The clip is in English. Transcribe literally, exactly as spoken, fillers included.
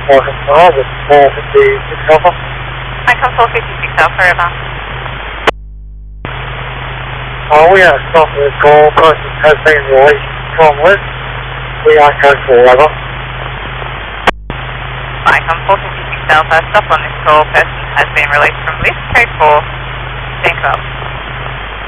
Morgan Star with four fifty-six Alpha. I come four fifty-six Alpha, over. Uh, we are stopping this call. Person has been released from list. We are code four, over. I come four fifty-six Alpha, stop on this call. Person has been released from list, code four. Thank you.